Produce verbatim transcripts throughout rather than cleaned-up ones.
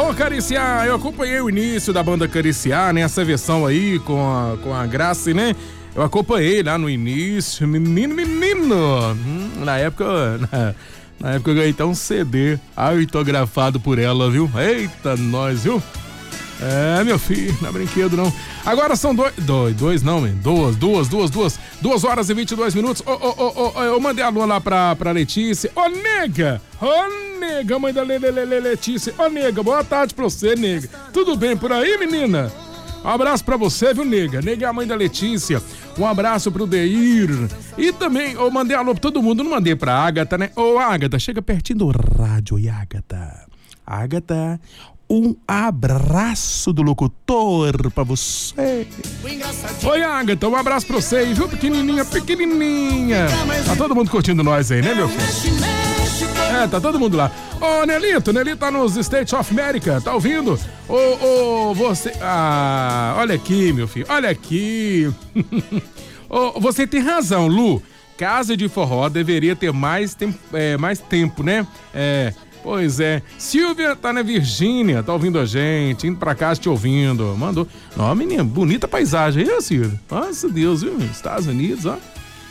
Ô, Cariciar, eu acompanhei o início da banda Cariciar, né? Essa versão aí com a, com a Graça, né? Eu acompanhei lá no início, menino, menino. Hum, na época, na, na época eu ganhei até um C D autografado por ela, viu? Eita, nós, viu? É, meu filho, não é brinquedo não. Agora são dois, dois, dois não, man. duas, duas, duas, duas, duas horas e vinte e dois minutos. Ô, ô, ô, ô, eu mandei alô lá pra, pra Letícia. Ô, nega, ô, nega, mãe da Le, Le, Le, Le, Letícia. Ô, nega, boa tarde pra você, nega. Tudo bem por aí, menina? Um abraço pra você, viu, nega? Nega é a mãe da Letícia. Um abraço pro Deir. E também, eu mandei alô pra todo mundo, não mandei pra Ágata, né? Ô, Ágata, chega pertinho do rádio aí, Ágata. Ágata, um abraço do locutor pra você. Oi, Ágata, um abraço pra você, viu? Pequenininha, pequenininha. Tá todo mundo curtindo nós aí, né, meu filho? É, tá todo mundo lá. Ô, Nelito, Nelito tá nos States of America, tá ouvindo? Ô, ô, você... Ah, olha aqui, meu filho, olha aqui. Ô, você tem razão, Lu. Casa de forró deveria ter mais tempo, é, mais tempo, né? É... Pois é, Silvia tá na Virgínia, tá ouvindo a gente, indo pra casa te ouvindo, mandou. Ó, menina, bonita paisagem aí, Silvia. Nossa Deus, viu? Estados Unidos, ó.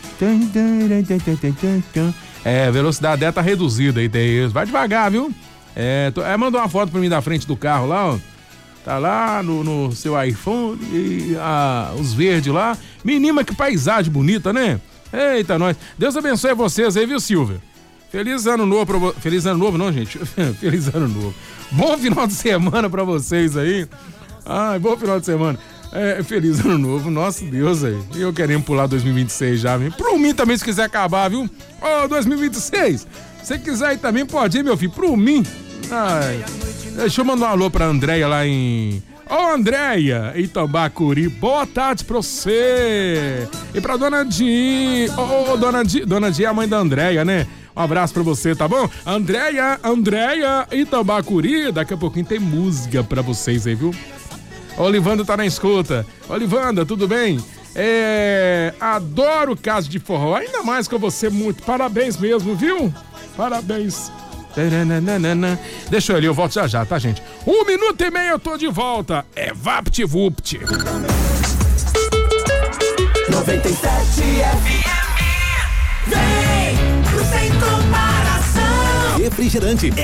É, a velocidade dela tá reduzida aí, tem isso. Vai devagar, viu? É, tô, é, mandou uma foto pra mim da frente do carro lá, ó. Tá lá no, no seu iPhone, e ah, os verdes lá. Menina, que paisagem bonita, né? Eita, nós. Deus abençoe vocês aí, viu, Silvia? Feliz ano novo pra vo... Feliz ano novo não, gente. Feliz ano novo. Bom final de semana pra vocês aí. Ai, bom final de semana. É, feliz ano novo. Nossa Deus aí. Eu querendo pular dois mil e vinte e seis já, viu? Pro mim também, se quiser acabar, viu? Ô, dois mil e vinte e seis. Se quiser aí também, pode ir, meu filho. Pro mim. Ai. Deixa eu mandar um alô pra Andréia lá em... Ô, Andréia, em Tambacuri, boa tarde pra você. E pra Dona Di. Ô, ô, Dona Di, Dona Di é a mãe da Andréia, né? Um abraço pra você, tá bom? Andréia, Andréia, em Tambacuri, daqui a pouquinho tem música pra vocês aí, viu? Olivanda tá na escuta. Olivanda, tudo bem? É... Adoro o caso de forró, ainda mais com você, muito. Parabéns mesmo, viu? Parabéns. Deixa eu ali, eu volto já já, tá, gente? Um minuto e meio eu tô de volta. É VaptVupt. noventa e sete F M. Vem pro Sem Comparação. Refrigerante